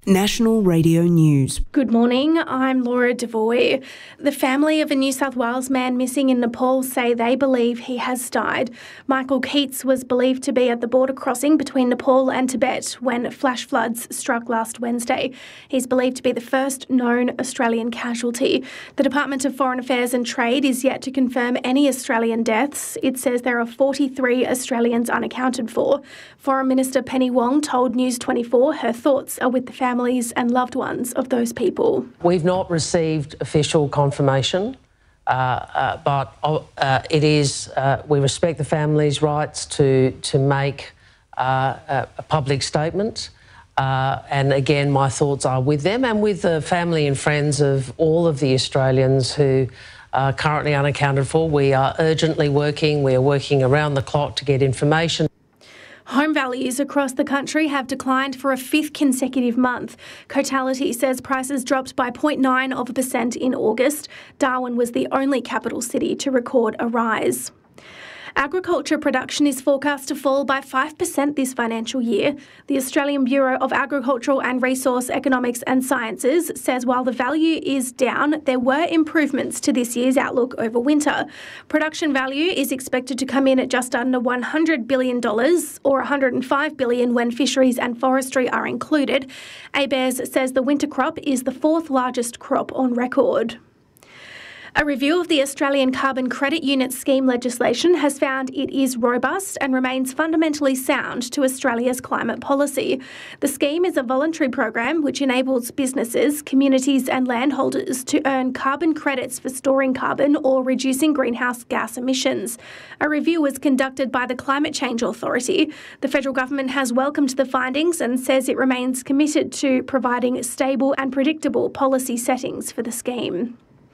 National Radio News. Good morning, I'm Laura Devoy. The family of a New South Wales man missing in Nepal say they believe he has died. Michael Keats was believed to be at the border crossing between Nepal and Tibet when flash floods struck last Wednesday. He's believed to be the first known Australian casualty. The Department of Foreign Affairs and Trade is yet to confirm any Australian deaths. It says there are 43 Australians unaccounted for. Foreign Minister Penny Wong told News 24 her thoughts are with the families and loved ones of those people. We've not received official confirmation, but it is. We respect the families' rights to make a public statement. And again, my thoughts are with them and with the family and friends of all of the Australians who are currently unaccounted for. We are urgently working. We are working around the clock to get information. Home values across the country have declined for a fifth consecutive month. Cotality says prices dropped by 0.9% in August. Darwin was the only capital city to record a rise. Agriculture production is forecast to fall by 5% this financial year. The Australian Bureau of Agricultural and Resource Economics and Sciences says while the value is down, there were improvements to this year's outlook over winter. Production value is expected to come in at just under $100 billion, or $105 billion when fisheries and forestry are included. ABARES says the winter crop is the fourth largest crop on record. A review of the Australian Carbon Credit Unit scheme legislation has found it is robust and remains fundamentally sound to Australia's climate policy. The scheme is a voluntary program which enables businesses, communities and landholders to earn carbon credits for storing carbon or reducing greenhouse gas emissions. A review was conducted by the Climate Change Authority. The federal government has welcomed the findings and says it remains committed to providing stable and predictable policy settings for the scheme.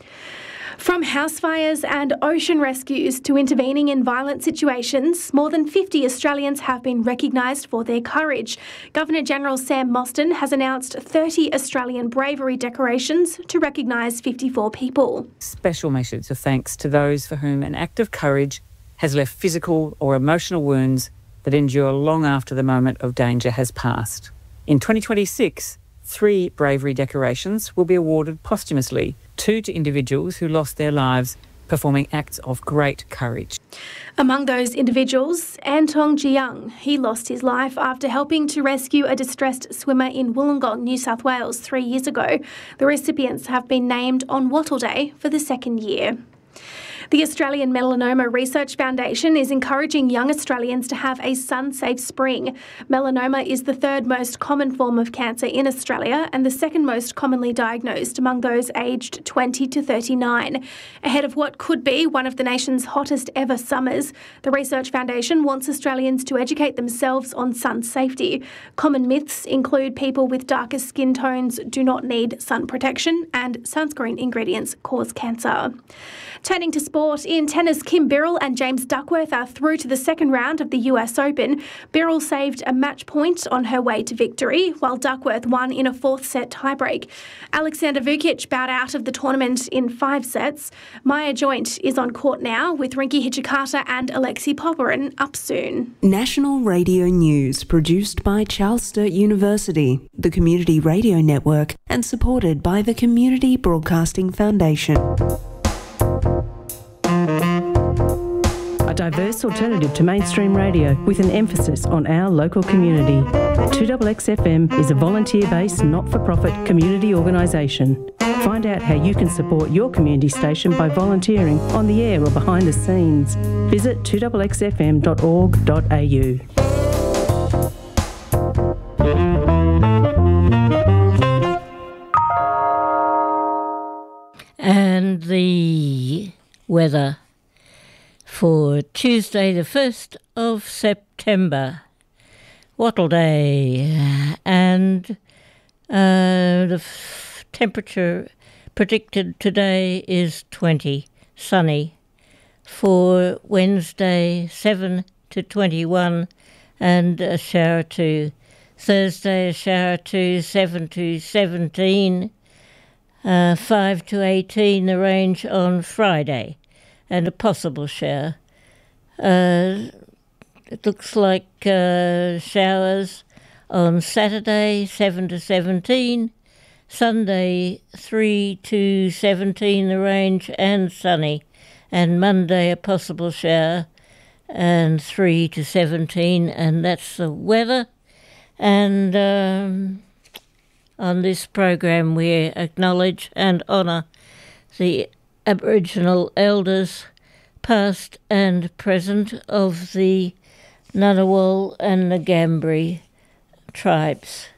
From house fires and ocean rescues to intervening in violent situations, more than 50 Australians have been recognised for their courage. Governor-General Sam Mostyn has announced 30 Australian bravery decorations to recognise 54 people. Special message of thanks to those for whom an act of courage has left physical or emotional wounds that endure long after the moment of danger has passed. In 2026, 3 bravery decorations will be awarded posthumously, 2 to individuals who lost their lives performing acts of great courage. Among those individuals, Antong Jiang. He lost his life after helping to rescue a distressed swimmer in Wollongong, New South Wales 3 years ago. The recipients have been named on Wattle Day for the second year. The Australian Melanoma Research Foundation is encouraging young Australians to have a sun-safe spring. Melanoma is the third most common form of cancer in Australia and the second most commonly diagnosed among those aged 20 to 39. Ahead of what could be one of the nation's hottest ever summers, the Research Foundation wants Australians to educate themselves on sun safety. Common myths include people with darker skin tones do not need sun protection and sunscreen ingredients cause cancer. Turning to sport, in tennis, Kim Birrell and James Duckworth are through to the second round of the US Open. Birrell saved a match point on her way to victory, while Duckworth won in a fourth-set tiebreak. Alexander Vukic bowed out of the tournament in 5 sets. Maya Joint is on court now, with Rinky Hijikata and Alexei Popyrin up soon. National Radio News, produced by Charles Sturt University, the Community Radio Network, and supported by the Community Broadcasting Foundation. A diverse alternative to mainstream radio with an emphasis on our local community. 2XXFM is a volunteer-based, not-for-profit community organisation. Find out how you can support your community station by volunteering on the air or behind the scenes. Visit 2XXFM.org.au. And the weather for Tuesday the 1st of September, Wattle Day, and the temperature predicted today is 20, sunny. For Wednesday, 7 to 21, and a shower to Thursday, a shower to 7 to 17, 5 to 18, the range on Friday, and a possible shower. It looks like showers On Saturday, 7 to 17. Sunday, 3 to 17, the range, and sunny. And Monday, a possible shower, and 3 to 17, and that's the weather. And on this program, we acknowledge and honour the Aboriginal elders, past and present, of the Ngunnawal and Ngambri tribes.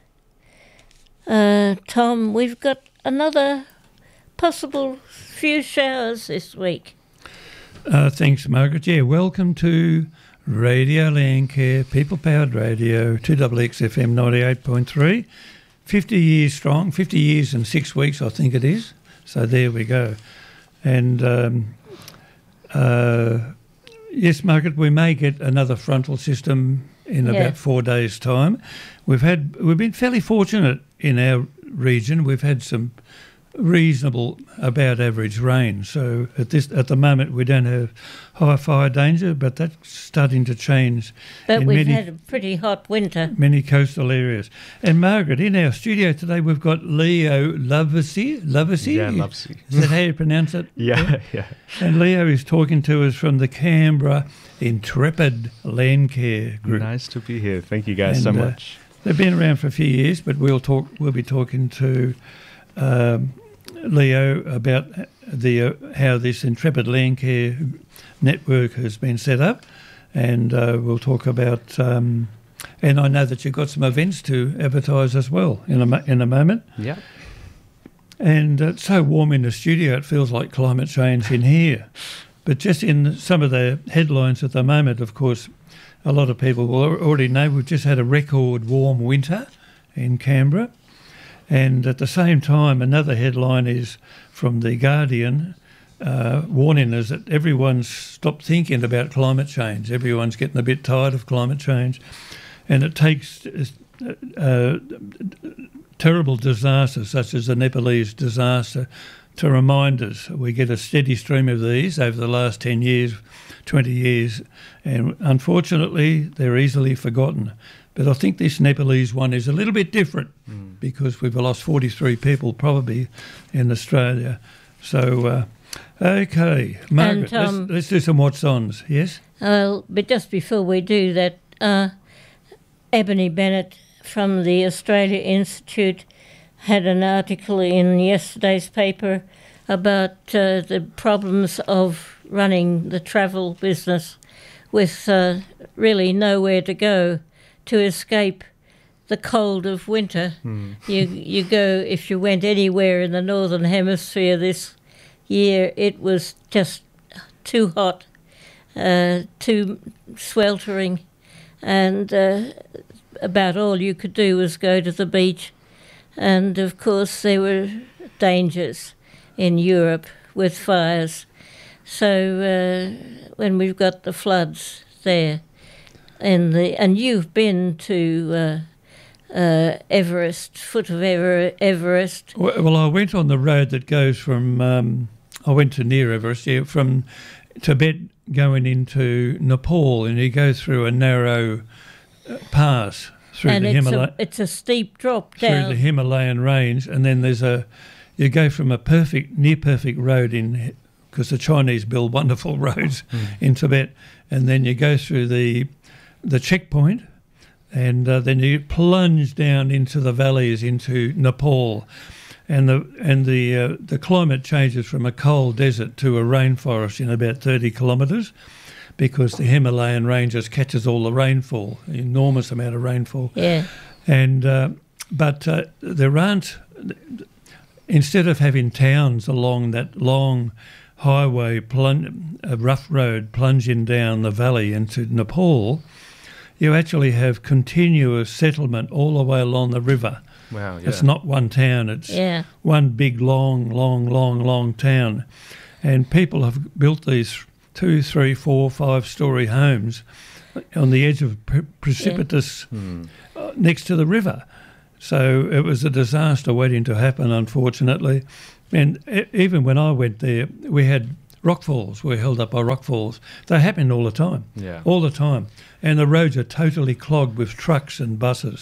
Tom, we've got another possible few showers this week. Thanks, Margaret. Yeah, welcome to Radio Landcare, people-powered radio, 2XXFM 98.3. 50 years strong, 50 years and 6 weeks, I think it is. So there we go. And yes, Margaret, we may get another frontal system in about 4 days' time. We've been fairly fortunate in our region. We've had some reasonable, about average rain. So at the moment we don't have high fire danger, but that's starting to change. But we've had a pretty hot winter. Many coastal areas. And Margaret, in our studio today we've got Leo Lovesey. Yeah, Lovesey. Is that how you pronounce it? Yeah. And Leo is talking to us from the Canberra Intrepid Landcare Group. Nice to be here. Thank you guys so much. They've been around for a few years, but we'll be talking to Leo about how this Intrepid Landcare network has been set up, and we'll talk about. And I know that you've got some events to advertise as well in a moment. Yeah. And it's so warm in the studio, it feels like climate change in here. But just in some of the headlines at the moment, of course, a lot of people will already know we've just had a record warm winter in Canberra. And at the same time, another headline is from The Guardian warning us that everyone's stopped thinking about climate change. Everyone's getting a bit tired of climate change. And it takes terrible disasters such as the Nepalese disaster to remind us. We get a steady stream of these over the last 10 years, 20 years, and unfortunately they're easily forgotten. But I think this Nepalese one is a little bit different because we've lost 43 people probably in Australia. So, okay, Margaret, And, let's do some what's-ons, yes? Well, but just before we do that, Ebony Bennett from the Australia Institute had an article in yesterday's paper about the problems of running the travel business with really nowhere to go to escape the cold of winter. You go, if you went anywhere in the Northern Hemisphere this year, it was just too hot, too sweltering, and about all you could do was go to the beach. And of course there were dangers in Europe with fires. So when we've got the floods there, and you've been to Everest, foot of Everest. Well, I went on the road that goes from, I went to near Everest, from Tibet going into Nepal, and you go through a narrow pass through and the Himalaya. It's a steep drop down. Through the Himalayan range, and then there's you go from a near perfect road because the Chinese build wonderful roads in Tibet, and then you go through the checkpoint, and then you plunge down into the valleys into Nepal, and the climate changes from a cold desert to a rainforest in about 30 kilometres, because the Himalayan ranges catches all the rainfall, enormous amount of rainfall. Yeah. And but there aren't. Instead of having towns along that long highway, a rough road plunging down the valley into Nepal, you actually have continuous settlement all the way along the river. Wow, yeah. It's not one town, it's one big, long town. And people have built these 2, 3, 4, 5-storey homes on the edge of precipitous next to the river. So it was a disaster waiting to happen, unfortunately. And even when I went there, we had rockfalls. We were held up by rockfalls. They happen all the time, all the time. And the roads are totally clogged with trucks and buses.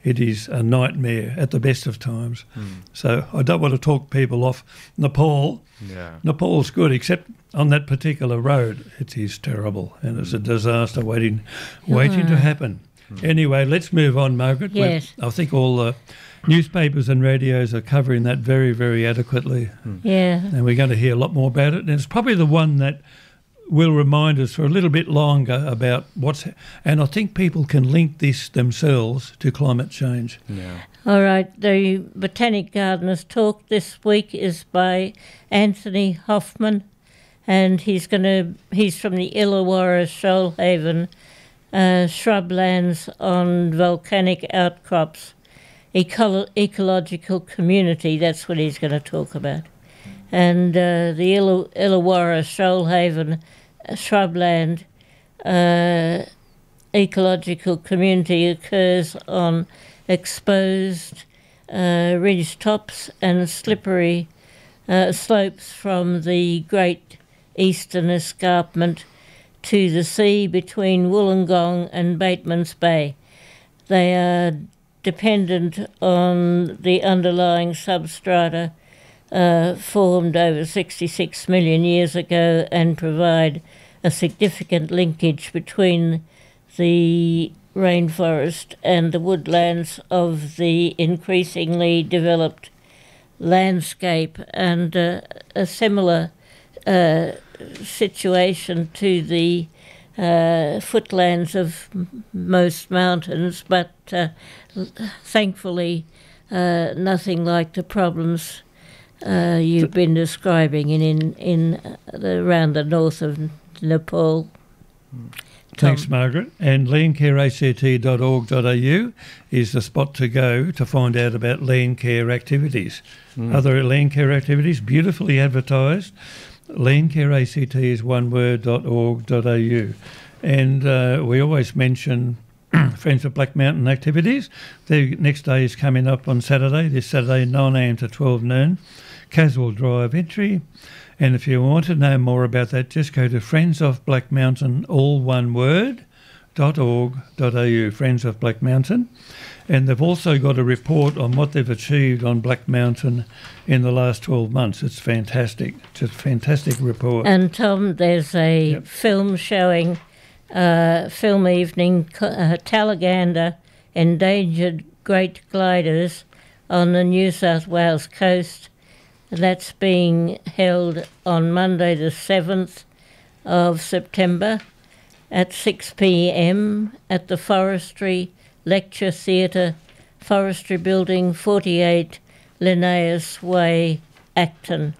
it is a nightmare at the best of times. So I don't want to talk people off Nepal. Yeah. Nepal's good, except on that particular road, it is terrible, and it's a disaster waiting to happen. Anyway, let's move on, Margaret. Yes. I think all the newspapers and radios are covering that very, very adequately. Yeah. And we're going to hear a lot more about it. And it's probably the one that will remind us for a little bit longer about and I think people can link this themselves to climate change. Yeah. All right, the Botanic Gardeners talk this week is by Anthony Hoffman, and he's from the Illawarra Shoalhaven shrublands on volcanic outcrops, ecological community. That's what he's going to talk about. And the Illawarra Shoalhaven shrubland ecological community occurs on exposed ridge tops and slippery slopes from the Great Eastern Escarpment to the sea between Wollongong and Bateman's Bay. They are dependent on the underlying substrata formed over 66 million years ago and provide a significant linkage between the rainforest and the woodlands of the increasingly developed landscape, and a similar situation to the footlands of most mountains, but thankfully nothing like the problems you've been describing around the north of Nepal. Thanks, Margaret. And landcareact.org.au is the spot to go to find out about land care activities. Other land care activities, beautifully advertised. Landcareact is one word.org.au. And we always mention Friends of Black Mountain activities. The next day is coming up on Saturday, this Saturday, 9 a.m. to 12 noon. Casual drive entry. And if you want to know more about that, just go to Friends of Black Mountain, all one word, .org.au, Friends of Black Mountain. And they've also got a report on what they've achieved on Black Mountain in the last 12 months. It's fantastic. It's a fantastic report. And Tom, there's a film showing, film evening, Talaganda, Endangered Great Gliders on the New South Wales coast. That's being held on Monday the 7th of September at 6 p.m. at the Forestry Lecture Theatre, Forestry Building, 48 Linnaeus Way, Acton.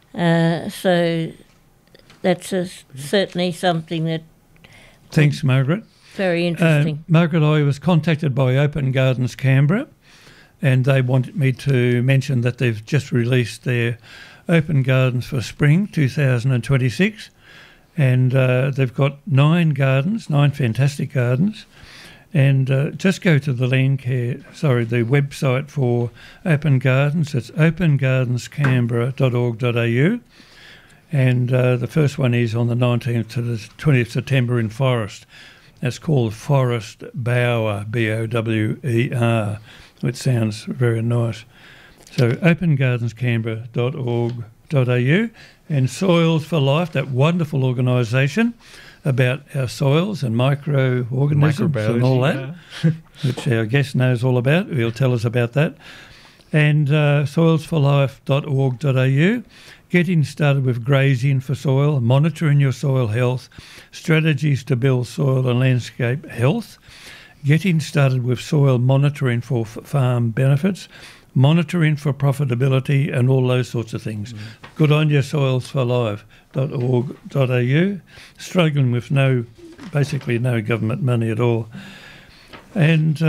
So that's certainly something that... Thanks, Margaret. Very interesting. Margaret, I was contacted by Open Gardens Canberra, and they wanted me to mention that they've just released their Open Gardens for Spring 2026, and they've got 9 fantastic gardens, and just go to the the website for Open Gardens. It's opengardenscanberra.org.au, and the first one is on the 19th to the 20th September in Forest. That's called Forest Bower, Bower, which sounds very nice. So opengardenscanberra.org.au, and Soils for Life, that wonderful organisation about our soils and microorganisms and all that, which our guest knows all about. He'll tell us about that. And soilsforlife.org.au, getting started with grazing for soil, monitoring your soil health, strategies to build soil and landscape health, getting started with soil monitoring for farm benefits, monitoring for profitability, and all those sorts of things. Good on you, soilsforlife.org.au, struggling with basically no government money at all. And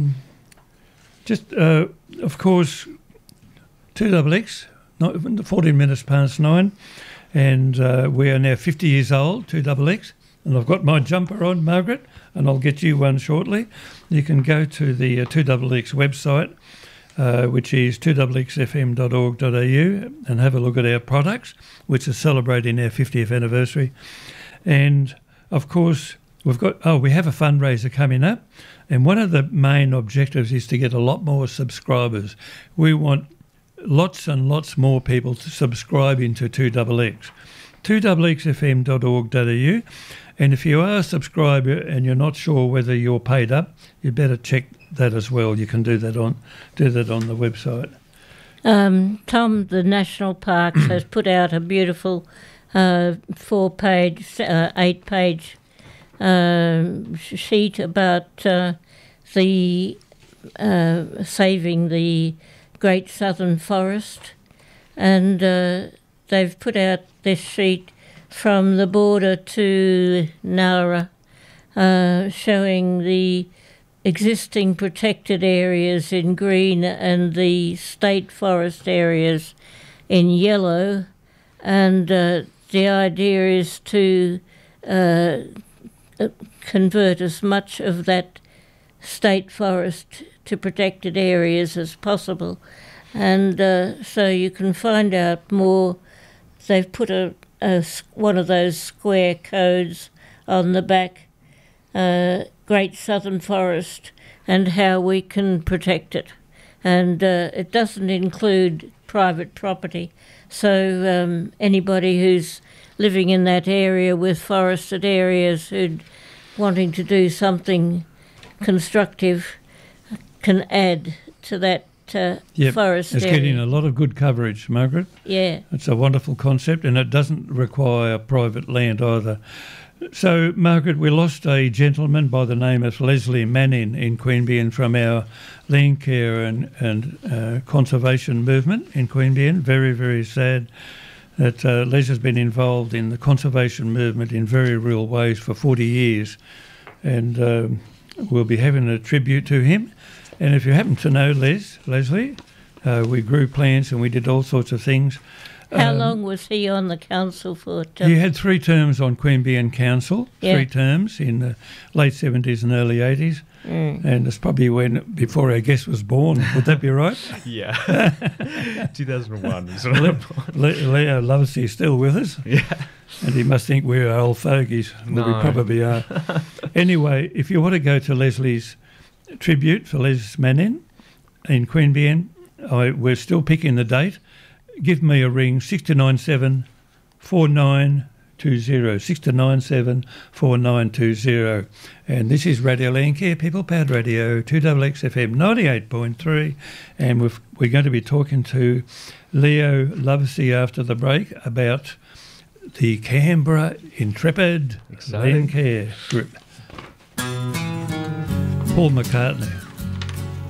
of course, 2XX, 14 minutes past 9, and we are now 50 years old, 2XX, and I've got my jumper on, Margaret, and I'll get you one shortly. You can go to the 2XX website, which is 2xxfm.org.au, and have a look at our products, which are celebrating our 50th anniversary. And, of course, we have a fundraiser coming up, And one of the main objectives is to get a lot more subscribers. We want lots and lots more people to subscribe into 2XX. 2xxfm.org.au. And if you are a subscriber and you're not sure whether you're paid up, you better check that as well. You can do that on the website. Tom, the National Parks has put out a beautiful 8-page sheet about the saving the Great Southern Forest, and they've put out this sheet from the border to Nowra, showing the existing protected areas in green and the state forest areas in yellow, and the idea is to convert as much of that state forest to protected areas as possible. And so you can find out more. They've put one of those square codes on the back, Great Southern Forest, and how we can protect it. And it doesn't include private property. So anybody who's living in that area with forested areas who'd wanting to do something constructive can add to that forest it's area. getting a lot of good coverage, Margaret. Yeah. It's a wonderful concept, and it doesn't require private land either. So, Margaret, we lost a gentleman by the name of Leslie Manning in Queanbeyan from our land care and conservation movement in Queanbeyan. Very, very sad that Les has been involved in the conservation movement in very real ways for 40 years. And we'll be having a tribute to him. And if you happen to know Leslie, we grew plants and we did all sorts of things. How long was he on the council for? He had 3 terms on Queanbeyan Council, 3 terms in the late 70s and early 80s. And it's probably before our guest was born. Would that be right? Yeah. 2001. Leo loves he's still with us. Yeah. And he must think we're old fogies. No. We probably are. Anyway, if you want to go to Leslie's tribute for Les Manning in Queanbeyan, we're still picking the date. Give me a ring, 697 4920, 697 4920. And this is Radio Landcare, People Powered Radio, 2XX FM 98.3. And we're going to be talking to Leo Lovesey after the break about the Canberra Intrepid Landcare Group. Paul McCartney.